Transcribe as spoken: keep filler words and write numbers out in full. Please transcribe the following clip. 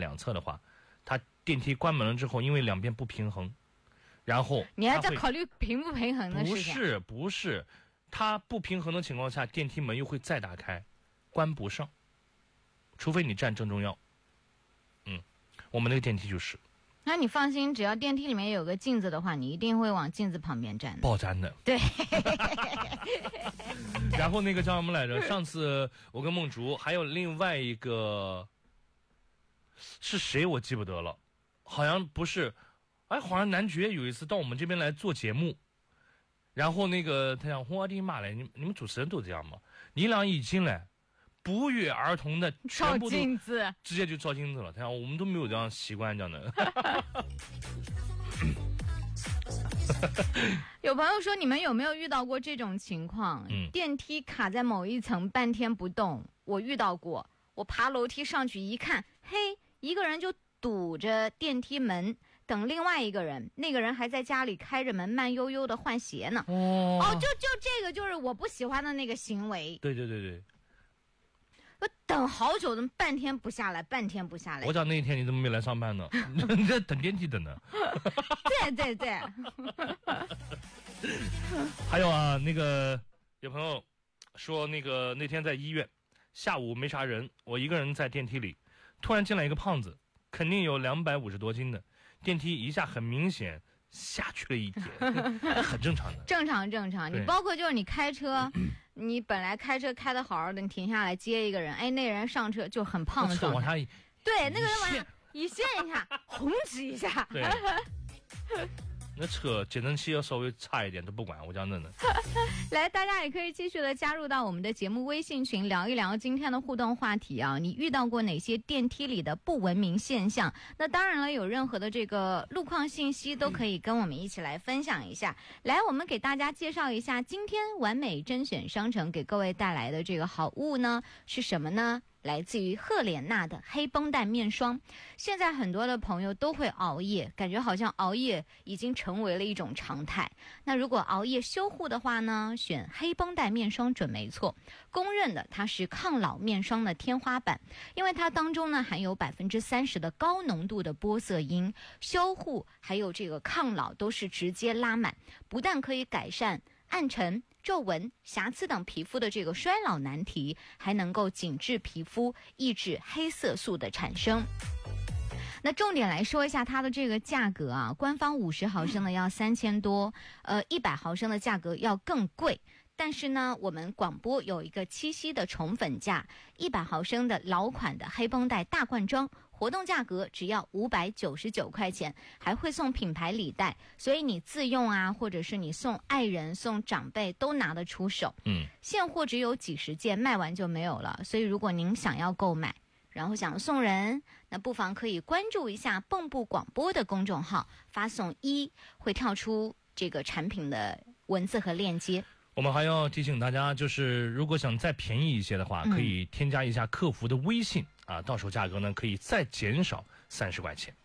两侧的话，它电梯关门了之后，因为两边不平衡，然后你还在考虑平不平衡的事情？ 不是不是，它不平衡的情况下，电梯门又会再打开，关不上，除非你站正中央。嗯，我们那个电梯就是。 那你放心，只要电梯里面有个镜子的话，你一定会往镜子旁边站的。 爆粘的。 对。 然后那个叫什么来着？上次我跟梦竹还有另外一个是谁我记不得了，好像不是，哎，好像男爵有一次到我们这边来做节目，然后那个他讲我的妈嘞，你你们主持人都这样吗？你俩一进来不约而同的全部都照镜子， 直接就照镜子了。他讲我们都没有这样习惯这样的。 有朋友说你们有没有遇到过这种情况？ 嗯， 电梯卡在某一层半天不动，我遇到过。我爬楼梯上去一看，嘿，一个人就堵着电梯门等另外一个人，那个人还在家里开着门慢悠悠的换鞋呢。 哦， 哦，就就这个就是我不喜欢的那个行为。 对对对对。 我等好久，怎么半天不下来，半天不下来？ 我讲那一天你怎么没来上班呢？你在等电梯等呢。 对对对。 还有啊，那个有朋友说，那个那天在医院，下午没啥人，我一个人在电梯里，突然进来一个胖子，肯定有两百五十多斤的，电梯一下很明显下去了一点，很正常的。 正常正常，你包括就是你开车。你本来开车开得好好的，你停下来接一个人，哎，那个人上车就很胖的状态， 往下一对，那个人往下一陷一下，轰哧一下， 对。那车节能器要稍微差一点都不管，我讲真的。 来，大家也可以继续的加入到我们的节目微信群，聊一聊今天的互动话题啊。你遇到过哪些电梯里的不文明现象？那当然了，有任何的这个路况信息都可以跟我们一起来分享一下。嗯、来，我们给大家介绍一下今天完美甄选商城给各位带来的这个好物呢是什么呢？来自于赫莲娜的黑绷带面霜。现在很多的朋友都会熬夜，感觉好像熬夜已经成为了一种常态。那如果熬夜修护的话呢，选黑绷带面霜准没错。公认的它是抗老面霜的天花板，因为它当中呢含有百分之三十的高浓度的玻色因，修护还有这个抗老都是直接拉满，不但可以改善暗沉、皱纹、瑕疵等皮肤的这个衰老难题，还能够紧致皮肤，抑制黑色素的产生。那重点来说一下它的这个价格啊，官方五十毫升的要三千多，呃，一百毫升的价格要更贵。但是呢，我们广播有一个七夕的宠粉价，一百毫升的老款的黑绷带大罐装，活动价格只要五百九十九块钱，还会送品牌礼袋，所以你自用啊，或者是你送爱人、送长辈都拿得出手。 嗯， 现货只有几十件，卖完就没有了。所以如果您想要购买，然后想送人，那不妨可以关注一下蚌埠广播的公众号，发送一，会跳出这个产品的文字和链接。 我们还要提醒大家，就是如果想再便宜一些的话，可以添加一下客服的微信啊，到时候价格呢可以再减少三十块钱。